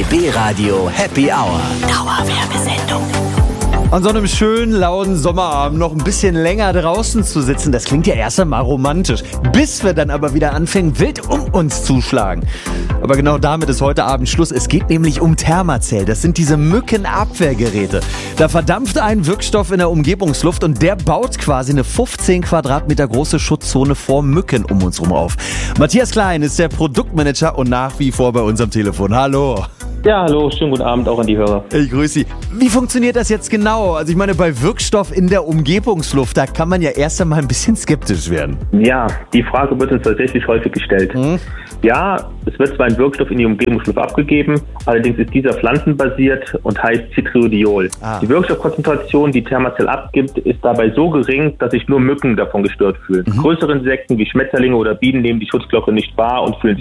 RBB Radio Happy Hour. Dauerwerbesendung. An so einem schönen, lauen Sommerabend noch ein bisschen länger draußen zu sitzen, das klingt ja erst einmal romantisch, bis wir dann aber wieder anfangen, wild um uns zuschlagen. Aber genau damit ist heute Abend Schluss. Es geht nämlich um Thermacell. Das sind diese Mückenabwehrgeräte. Da verdampft ein Wirkstoff in der Umgebungsluft und der baut quasi eine 15 Quadratmeter große Schutzzone vor Mücken um uns rum auf. Matthias Klein ist der Produktmanager und nach wie vor bei uns am Telefon. Hallo. Ja, hallo, schönen guten Abend auch an die Hörer. Ich grüße Sie. Wie funktioniert das jetzt genau? Also ich meine, bei Wirkstoff in der Umgebungsluft, da kann man ja erst einmal ein bisschen skeptisch werden. Ja, die Frage wird uns tatsächlich häufig gestellt. Ja, es wird zwar ein Wirkstoff in die Umgebungsluft abgegeben, allerdings ist dieser pflanzenbasiert und heißt Citriodiol. Die Wirkstoffkonzentration, die Thermacell abgibt, ist dabei so gering, dass sich nur Mücken davon gestört fühlen. Größere Insekten wie Schmetterlinge oder Bienen nehmen die Schutzglocke nicht wahr und fühlen